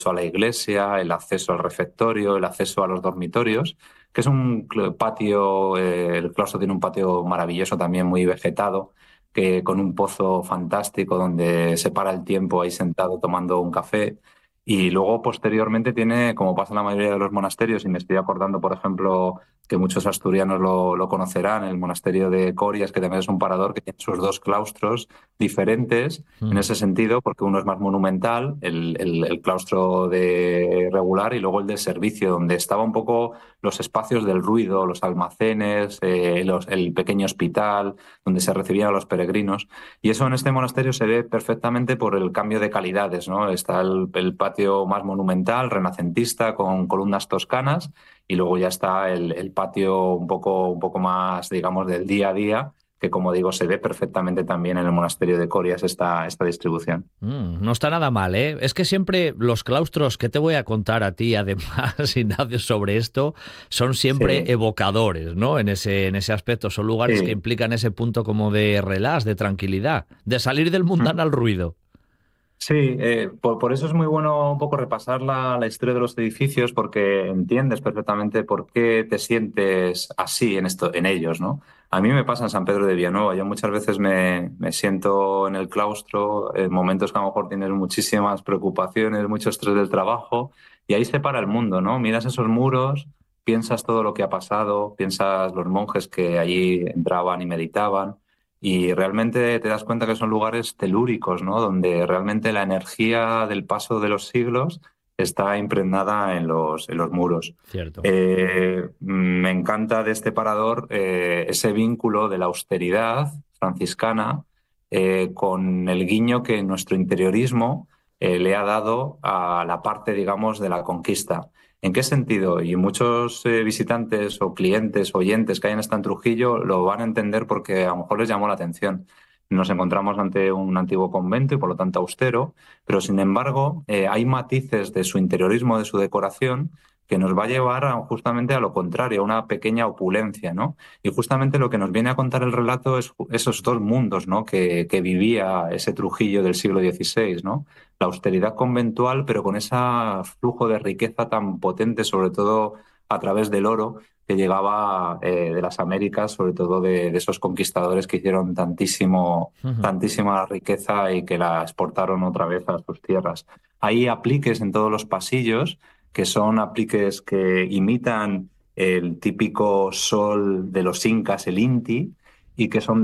a la iglesia, el acceso al refectorio, el acceso a los dormitorios, que es un patio, el claustro tiene un patio maravilloso también, muy vegetado, que con un pozo fantástico donde se para el tiempo ahí sentado tomando un café. Y luego, posteriormente, tiene, como pasa en la mayoría de los monasterios, y me estoy acordando, por ejemplo, que muchos asturianos lo conocerán, el monasterio de Corias, que también es un parador, que tiene sus dos claustros diferentes en Ujú. ese sentido, porque uno es más monumental, el claustro de regular, y luego el de servicio, donde estaba un poco los espacios del ruido, los almacenes, el pequeño hospital, donde se recibían a los peregrinos. Y eso en este monasterio se ve perfectamente por el cambio de calidades, ¿no? Está el patio más monumental, renacentista, con columnas toscanas, y luego ya está el patio un poco más, digamos, del día a día, que como digo, se ve perfectamente también en el monasterio de Corias esta distribución. No está nada mal, ¿eh? Es que siempre los claustros que te voy a contar a ti, además, Ignacio, sobre esto, son siempre Sí, evocadores, ¿no? En ese aspecto. Son lugares que sí. implican ese punto como de relax, de tranquilidad, de salir del mundano al ruido. Sí, por eso es muy bueno un poco repasar la historia de los edificios, porque entiendes perfectamente por qué te sientes así en ellos, ¿no? A mí me pasa en San Pedro de Villanueva. Yo muchas veces me siento en el claustro en momentos que a lo mejor tienes muchísimas preocupaciones, mucho estrés del trabajo, y ahí se para el mundo, ¿no? Miras esos muros, piensas todo lo que ha pasado, piensas los monjes que allí entraban y meditaban. Y realmente te das cuenta que son lugares telúricos, ¿no? Donde realmente la energía del paso de los siglos está impregnada en los muros. Cierto. Me encanta de este parador ese vínculo de la austeridad franciscana con el guiño que nuestro interiorismo le ha dado a la parte, digamos, de la conquista. ¿En qué sentido? Y muchos visitantes o clientes, oyentes que hayan estado en Trujillo lo van a entender porque a lo mejor les llamó la atención. Nos encontramos ante un antiguo convento y por lo tanto austero, pero sin embargo hay matices de su interiorismo, de su decoración, que nos va a llevar justamente a lo contrario, a una pequeña opulencia, ¿no? Y justamente lo que nos viene a contar el relato es esos dos mundos, ¿no? Que vivía ese Trujillo del siglo XVI, ¿no? La austeridad conventual, pero con ese flujo de riqueza tan potente, sobre todo a través del oro que llegaba de las Américas, sobre todo de esos conquistadores que hicieron Ujú. tantísima riqueza y que la exportaron otra vez a sus tierras. Hay apliques en todos los pasillos, que son apliques que imitan el típico sol de los incas, el Inti, y que son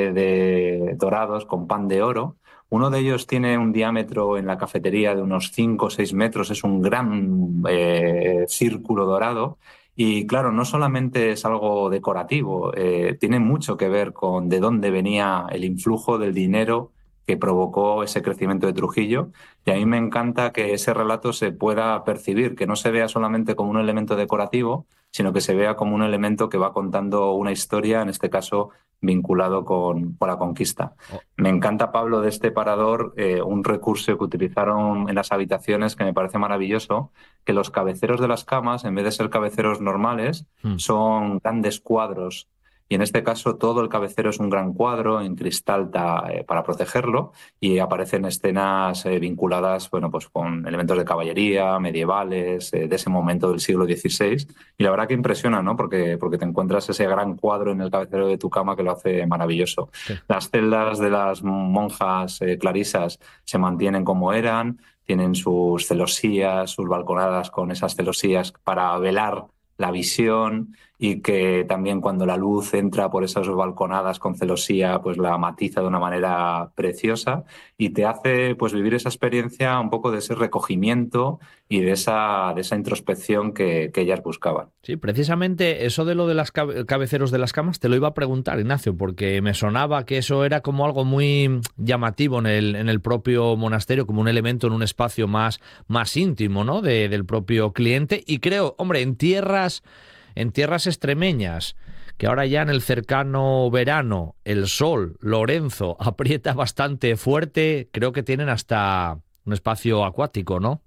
de dorados con pan de oro. Uno de ellos tiene un diámetro en la cafetería de unos 5 o 6 metros, es un gran círculo dorado. Y claro, no solamente es algo decorativo, tiene mucho que ver con de dónde venía el influjo del dinero que provocó ese crecimiento de Trujillo. Y a mí me encanta que ese relato se pueda percibir, que no se vea solamente como un elemento decorativo, sino que se vea como un elemento que va contando una historia, en este caso vinculado con la conquista. Oh, Me encanta, Pablo, de este parador, un recurso que utilizaron en las habitaciones que me parece maravilloso, que los cabeceros de las camas, en vez de ser cabeceros normales, mm. son grandes cuadros. Y en este caso todo el cabecero es un gran cuadro en cristal para protegerlo, y aparecen escenas vinculadas, bueno, pues con elementos de caballería, medievales, de ese momento del siglo XVI. Y la verdad que impresiona, ¿no? Porque te encuentras ese gran cuadro en el cabecero de tu cama que lo hace maravilloso. Sí. Las celdas de las monjas clarisas se mantienen como eran, tienen sus celosías, sus balconadas con esas celosías para velar la visión, y que también cuando la luz entra por esas balconadas con celosía, pues la matiza de una manera preciosa y te hace pues vivir esa experiencia un poco de ese recogimiento y de esa introspección que ellas buscaban. Sí, precisamente eso de lo de las cabeceros de las camas te lo iba a preguntar, Ignacio, porque me sonaba que eso era como algo muy llamativo en el propio monasterio, como un elemento en un espacio más íntimo, ¿no? Del propio cliente. Y creo, hombre, en tierras extremeñas, que ahora ya en el cercano verano el sol, Lorenzo, aprieta bastante fuerte, creo que tienen hasta un espacio acuático, ¿no?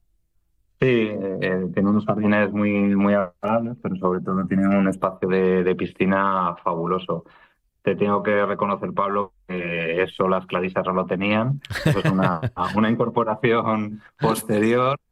Sí, tiene unos jardines muy agradables, pero sobre todo tiene un espacio de piscina fabuloso. Te tengo que reconocer, Pablo, que eso las clarisas no lo tenían. Eso es una incorporación posterior.